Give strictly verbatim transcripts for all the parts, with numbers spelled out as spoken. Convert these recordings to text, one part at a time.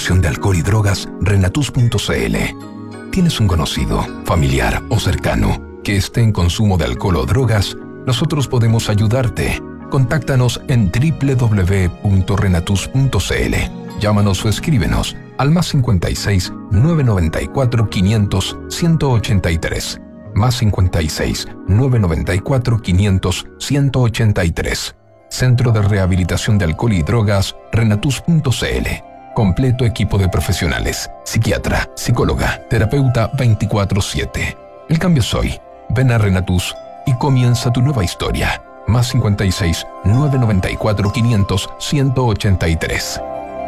rehabilitación de alcohol y drogas Renatus punto c l. ¿Tienes un conocido, familiar o cercano que esté en consumo de alcohol o drogas? Nosotros podemos ayudarte. Contáctanos en doble u doble u doble u punto renatus punto c l. Llámanos o escríbenos al más cincuenta y seis, novecientos noventa y cuatro, quinientos, ciento ochenta y tres. Más cincuenta y seis, novecientos noventa y cuatro, quinientos, ciento ochenta y tres. Centro de Rehabilitación de Alcohol y Drogas Renatus punto c l. Completo equipo de profesionales. Psiquiatra, psicóloga, terapeuta veinticuatro siete. El cambio es hoy. Ven a Renatus y comienza tu nueva historia. Más cincuenta y seis, novecientos noventa y cuatro, quinientos, ciento ochenta y tres.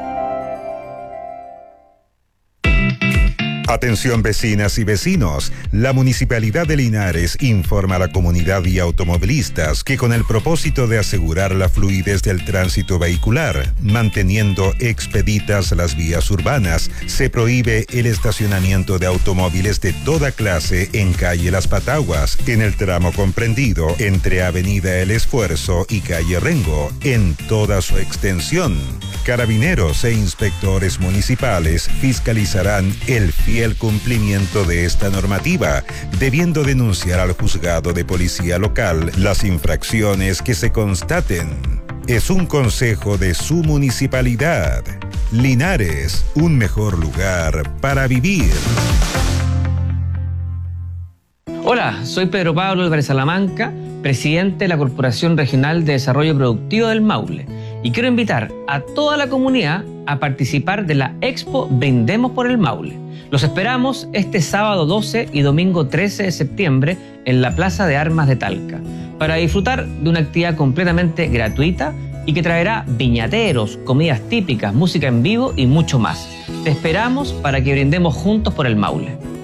Atención vecinas y vecinos, la Municipalidad de Linares informa a la comunidad y automovilistas que con el propósito de asegurar la fluidez del tránsito vehicular, manteniendo expeditas las vías urbanas, se prohíbe el estacionamiento de automóviles de toda clase en calle Las Pataguas, en el tramo comprendido entre Avenida El Esfuerzo y calle Rengo, en toda su extensión. Carabineros e inspectores municipales fiscalizarán el fiel cumplimiento de esta normativa, debiendo denunciar al juzgado de policía local las infracciones que se constaten. Es un consejo de su municipalidad. Linares, un mejor lugar para vivir. Hola, soy Pedro Pablo Álvarez Salamanca, presidente de la Corporación Regional de Desarrollo Productivo del Maule. Y quiero invitar a toda la comunidad a participar de la Expo Brindemos por el Maule. Los esperamos este sábado doce y domingo trece de septiembre en la Plaza de Armas de Talca, para disfrutar de una actividad completamente gratuita y que traerá viñateros, comidas típicas, música en vivo y mucho más. Te esperamos para que brindemos juntos por el Maule.